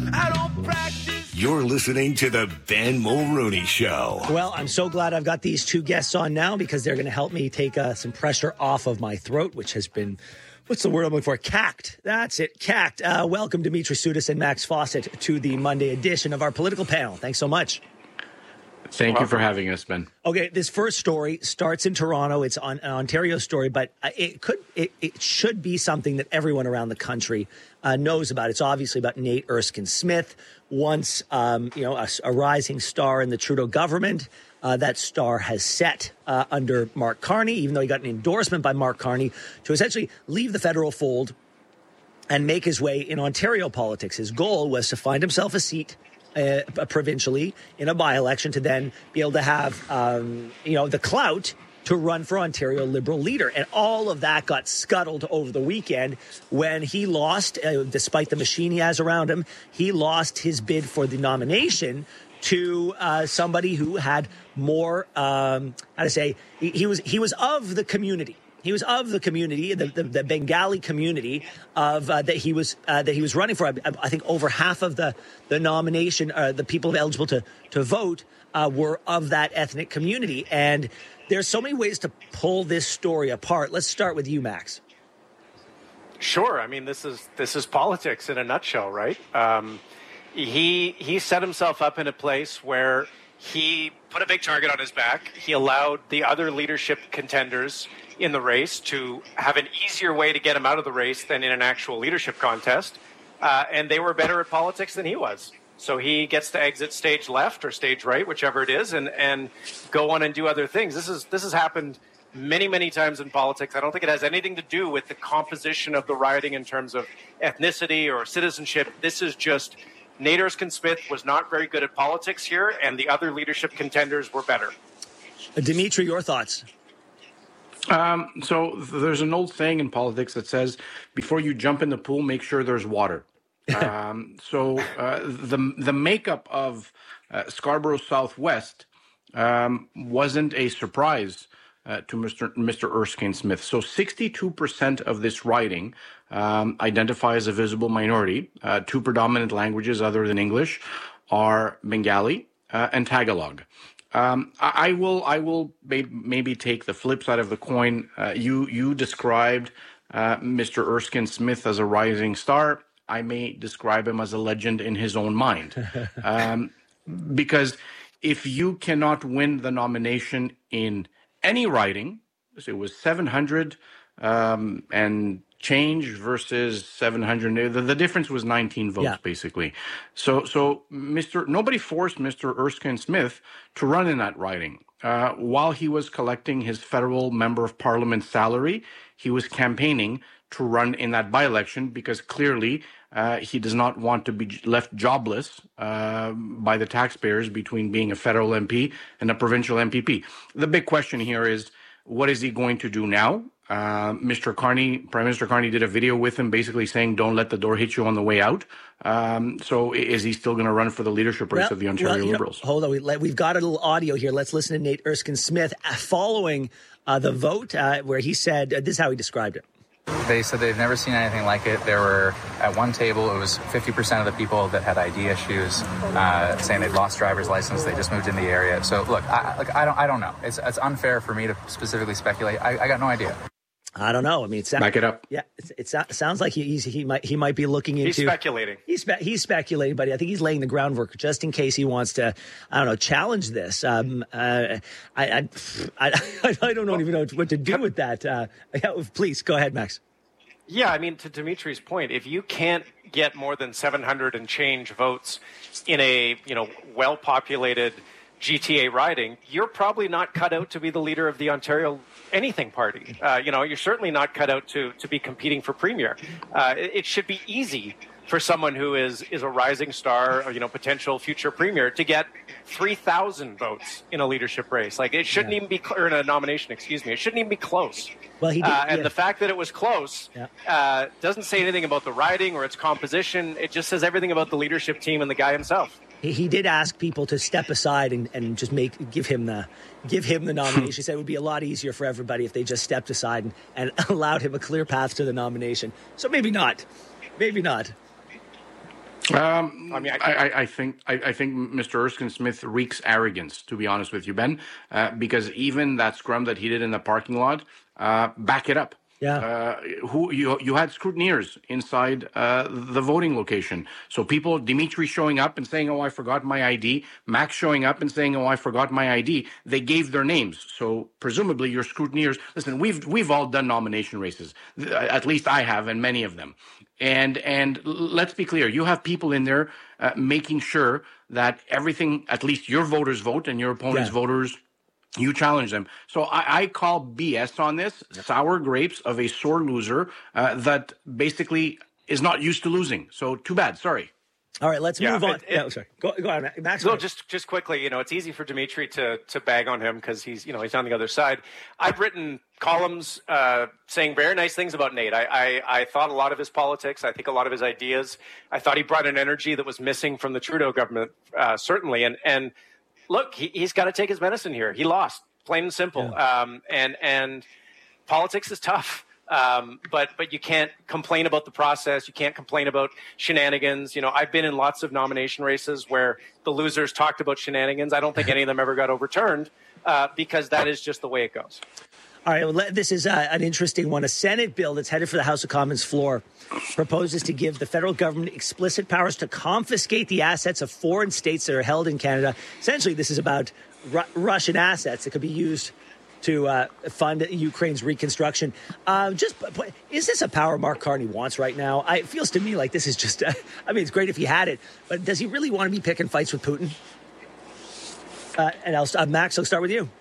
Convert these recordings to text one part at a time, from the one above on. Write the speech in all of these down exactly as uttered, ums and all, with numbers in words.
I don't practice. You're listening to the Ben Mulrooney Show. Well, I'm so glad I've got these two guests on now because they're going to help me take uh, some pressure off of my throat, which has been, what's the word I'm looking for? Cacked. That's it, cacked. Uh, welcome, Dimitri Soudis and Max Fawcett, to the Monday edition of our political panel. Thanks so much. Thank you for having us, Ben. Okay, this first story starts in Toronto. It's on an Ontario story, but it could, it, it should be something that everyone around the country uh, knows about. It's obviously about Nate Erskine Smith, once um, you know a, a rising star in the Trudeau government. Uh, that star has set uh, under Mark Carney, even though he got an endorsement by Mark Carney to essentially leave the federal fold and make his way in Ontario politics. His goal was to find himself a seat Uh, provincially in a by-election to then be able to have, um, you know, the clout to run for Ontario Liberal leader. And all of that got scuttled over the weekend when he lost, uh, despite the machine he has around him, he lost his bid for the nomination to uh, somebody who had more, um, how to say, he, he was he was of the community. He was of the community, the, the, the Bengali community of uh, that he was uh, that he was running for. I, I think over half of the the nomination, uh, the people eligible to to vote, uh, were of that ethnic community. And there's so many ways to pull this story apart. Let's start with you, Max. Sure. I mean, this is this is politics in a nutshell, right? Um, he he set himself up in a place where he put a big target on his back. He allowed the other leadership contenders in the race to have an easier way to get him out of the race than in an actual leadership contest. Uh, and they were better at politics than he was. So he gets to exit stage left or stage right, whichever it is, and, and go on and do other things. This is this has happened many, many times in politics. I don't think it has anything to do with the composition of the riding in terms of ethnicity or citizenship. This is just Nate Erskine Smith was not very good at politics here, and the other leadership contenders were better. Uh, Dimitri, your thoughts? Um, so there's an old saying in politics that says, before you jump in the pool, make sure there's water. um, so uh, the the makeup of uh, Scarborough Southwest um, wasn't a surprise uh, to Mister Mister Erskine Smith. So sixty-two percent of this riding um, identify as a visible minority. Uh, two predominant languages other than English are Bengali uh, and Tagalog. Um, I, I will. I will may, maybe take the flip side of the coin. Uh, you you described uh, Mister Erskine Smith as a rising star. I may describe him as a legend in his own mind, um, because if you cannot win the nomination in any riding, so it was seven hundred um, and change versus seven hundred. The, the difference was nineteen votes, yeah. basically. So, so Mister Nobody forced Mister Erskine Smith to run in that riding. Uh, while he was collecting his federal member of parliament salary, he was campaigning to run in that by-election because clearly uh, he does not want to be left jobless uh, by the taxpayers between being a federal M P and a provincial M P P. The big question here is, what is he going to do now? Uh, Mister Carney, Prime Minister Carney did a video with him basically saying, don't let the door hit you on the way out. Um, so is he still going to run for the leadership race well, of the Ontario well, Liberals? Know, hold on. We, we've got a little audio here. Let's listen to Nate Erskine Smith following uh, the vote uh, where he said, uh, this is how he described it. They said they've never seen anything like it. There were, at one table, it was fifty percent of the people that had I D issues, uh, saying they'd lost driver's license, they just moved in the area. So, look, I, like, I don't I don't know. It's, it's unfair for me to specifically speculate. I, I got no idea. I don't know. I mean, it's back it up. Yeah, it, it sounds like he, he's, he might he might be looking into. He's speculating. He's spe- he's speculating, but I think he's laying the groundwork just in case he wants to. I don't know, challenge this. Um, uh, I, I I I don't even know what to do with that. Uh, please go ahead, Max. Yeah, I mean, to Dimitri's point, if you can't get more than seven hundred and change votes in a you know well-populated G T A riding, you're probably not cut out to be the leader of the Ontario anything party. Uh, you know, you're certainly not cut out to to be competing for premier. Uh, it, it should be easy for someone who is is a rising star or, you know, potential future premier to get three thousand votes in a leadership race. Like, it shouldn't yeah. even be, or in a nomination, excuse me, it shouldn't even be close. Well, he did, uh, and yeah. the fact that it was close yeah. uh, doesn't say anything about the riding or its composition. It just says everything about the leadership team and the guy himself. He, he did ask people to step aside and, and just make give him the give him the nomination. He said it would be a lot easier for everybody if they just stepped aside and, and allowed him a clear path to the nomination. So maybe not. Maybe not. Um, I mean, I, I, I think I, I think Mister Erskine Smith reeks arrogance, to be honest with you, Ben, uh, because even that scrum that he did in the parking lot, uh, back it up. Yeah. Uh, who you you had scrutineers inside uh, the voting location. So people, Dimitri showing up and saying, "Oh, I forgot my I D." Max showing up and saying, "Oh, I forgot my I D." They gave their names. So presumably your scrutineers. Listen, we've we've all done nomination races. At least I have, and many of them. And and let's be clear, you have people in there uh, making sure that everything, at least your voters vote and your opponent's Yeah. voters, you challenge them. So I, I call B S on this, sour grapes of a sore loser uh, that basically is not used to losing. So too bad. Sorry. All right, let's Yeah, move on. it- it- no, sorry. Go, go on, Max. So just just quickly, you know, it's easy for Dimitri to to bag on him because he's you know he's on the other side. I've written columns uh, saying very nice things about Nate. I, I I thought a lot of his politics. I think a lot of his ideas. I thought he brought an energy that was missing from the Trudeau government, uh, certainly. And and look, he, he's got to take his medicine here. He lost, plain and simple. Yeah. Um, and and politics is tough. Um, but but you can't complain about the process. You can't complain about shenanigans. You know, I've been in lots of nomination races where the losers talked about shenanigans. I don't think any of them ever got overturned uh, because that is just the way it goes. All right, well, let- this is uh, an interesting one. A Senate bill that's headed for the House of Commons floor proposes to give the federal government explicit powers to confiscate the assets of foreign states that are held in Canada. Essentially, this is about Ru- Russian assets that could be used to uh, fund Ukraine's reconstruction. Uh, just, is this a power Mark Carney wants right now? I, it feels to me like this is just, uh, I mean, it's great if he had it, but does he really want to be picking fights with Putin? Uh, and I'll, uh, Max, I'll start with you.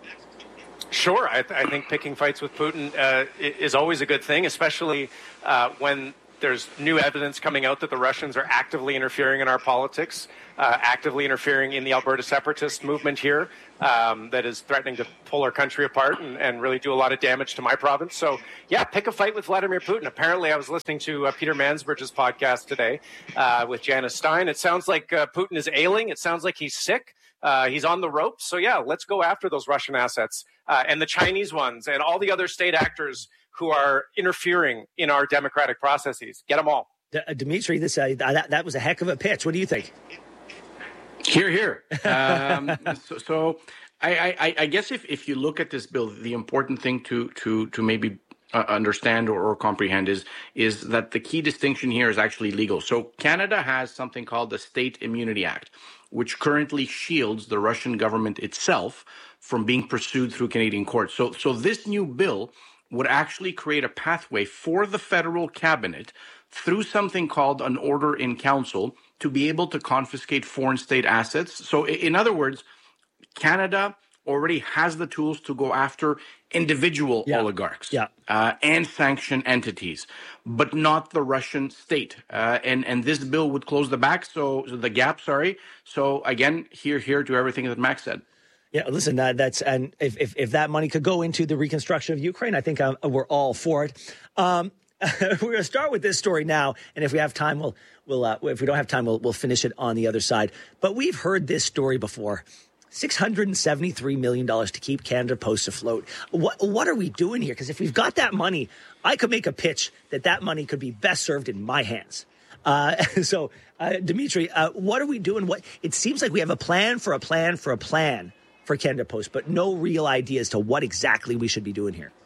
Sure. I, th- I think picking fights with Putin uh, is always a good thing, especially uh, when there's new evidence coming out that the Russians are actively interfering in our politics, uh, actively interfering in the Alberta separatist movement here um, that is threatening to pull our country apart and, and really do a lot of damage to my province. So, yeah, pick a fight with Vladimir Putin. Apparently, I was listening to uh, Peter Mansbridge's podcast today uh, with Janice Stein. It sounds like uh, Putin is ailing. It sounds like he's sick. Uh, he's on the ropes. So, yeah, let's go after those Russian assets uh, and the Chinese ones and all the other state actors who are interfering in our democratic processes. Get them all. D- uh, Dimitri, this uh, that, that was a heck of a pitch. What do you think? Here, here. Um, so, so I, I, I guess if, if you look at this bill, the important thing to to to maybe uh, understand or, or comprehend is is that the key distinction here is actually legal. So Canada has something called the State Immunity Act, which currently shields the Russian government itself from being pursued through Canadian courts. So, so this new bill would actually create a pathway for the federal cabinet through something called an order in council to be able to confiscate foreign state assets. So in other words, Canada already has the tools to go after individual Yeah. oligarchs Yeah. uh, and sanction entities, but not the Russian state. Uh, and, and this bill would close the back, so, so the gap, sorry. So again, here, here to everything that Max said. Yeah, listen, uh, that's and if, if if that money could go into the reconstruction of Ukraine, I think um, we're all for it. Um, we're going to start with this story now, and if we have time, we'll we'll uh, if we don't have time, we'll we'll finish it on the other side. But we've heard this story before. six hundred seventy-three million dollars to keep Canada Post afloat. What what are we doing here? Because if we've got that money, I could make a pitch that that money could be best served in my hands. Uh, so, uh, Dimitri, uh, what are we doing? What it seems like we have a plan for a plan for a plan for Canada Post, but no real idea as to what exactly we should be doing here.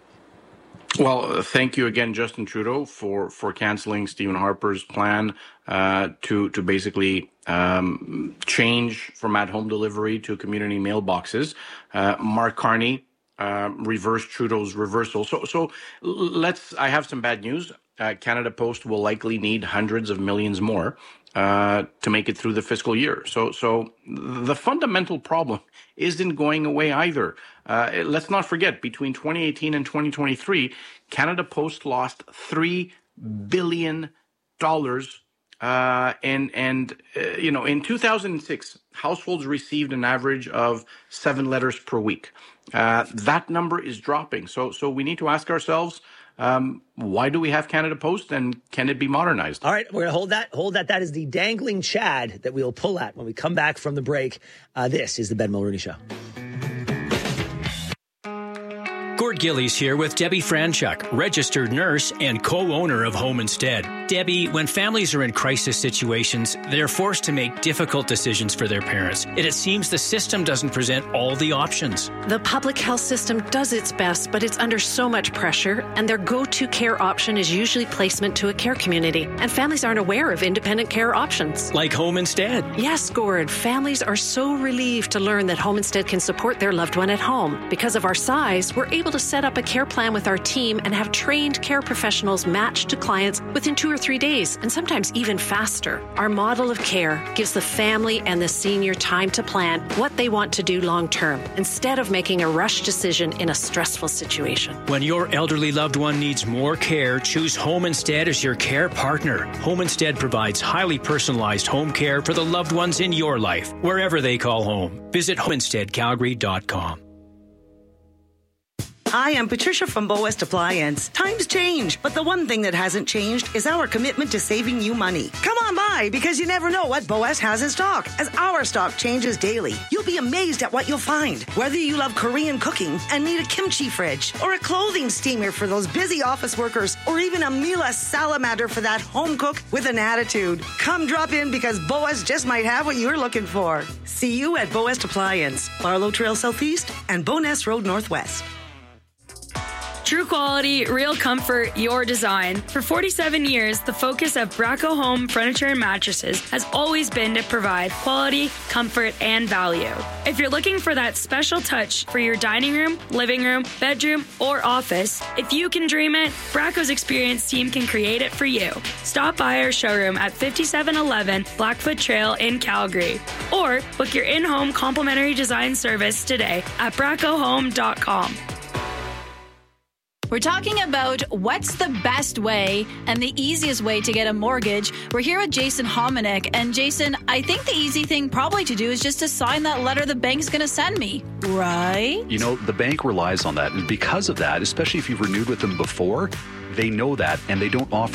Well, uh, thank you again, Justin Trudeau, for, for canceling Stephen Harper's plan uh, to to basically um, change from at-home delivery to community mailboxes. Uh, Mark Carney uh, reversed Trudeau's reversal. So, so let's. I have some bad news. Uh, Canada Post will likely need hundreds of millions more uh, to make it through the fiscal year. So, so the fundamental problem isn't going away either. Uh, let's not forget, between twenty eighteen and twenty twenty-three, Canada Post lost three billion dollars. Uh, and, and uh, you know, in two thousand six, households received an average of seven letters per week. Uh, that number is dropping. So, so we need to ask ourselves, Um, why do we have Canada Post, and can it be modernized? All right, we're going to hold that. Hold that. That is the dangling Chad that we'll pull at when we come back from the break. Uh, this is the Ben Mulrooney Show. Gord Gillies here with Debbie Franchuk, registered nurse and co-owner of Home Instead. Debbie, when families are in crisis situations, they're forced to make difficult decisions for their parents. And it seems the system doesn't present all the options. The public health system does its best, but it's under so much pressure, and their go-to care option is usually placement to a care community. And families aren't aware of independent care options. Like Home Instead. Yes, Gord. Families are so relieved to learn that Home Instead can support their loved one at home. Because of our size, we're able to set up a care plan with our team and have trained care professionals matched to clients within two or three days, and sometimes even faster. Our model of care gives the family and the senior time to plan what they want to do long term, instead of making a rush decision in a stressful situation. When your elderly loved one needs more care, choose Home Instead as your care partner. Home Instead provides highly personalized home care for the loved ones in your life, wherever they call home. Visit homeinstead calgary dot com. Hi, I'm Patricia from Bow West Appliance. Times change, but the one thing that hasn't changed is our commitment to saving you money. Come on by, because you never know what Bow West has in stock, as our stock changes daily. You'll be amazed at what you'll find. Whether you love Korean cooking and need a kimchi fridge, or a clothing steamer for those busy office workers, or even a Miele salamander for that home cook with an attitude. Come drop in, because Bow West just might have what you're looking for. See you at Bow West Appliance, Barlow Trail Southeast and Bowness Road Northwest. True quality, real comfort, your design. For forty-seven years, the focus of Bracco Home Furniture and Mattresses has always been to provide quality, comfort, and value. If you're looking for that special touch for your dining room, living room, bedroom, or office, if you can dream it, Bracco's experienced team can create it for you. Stop by our showroom at fifty-seven eleven Blackfoot Trail in Calgary, or book your in-home complimentary design service today at bracco home dot com. We're talking about what's the best way and the easiest way to get a mortgage. We're here with Jason Hominick. And Jason, I think the easy thing probably to do is just to sign that letter the bank's going to send me, right? You know, the bank relies on that. And because of that, especially if you've renewed with them before, they know that and they don't offer